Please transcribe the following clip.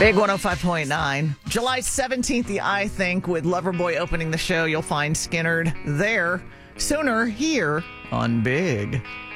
Big 105.9. July 17th, the I Think, with Loverboy opening the show. You'll find Skinnerd there. Sooner here on Big.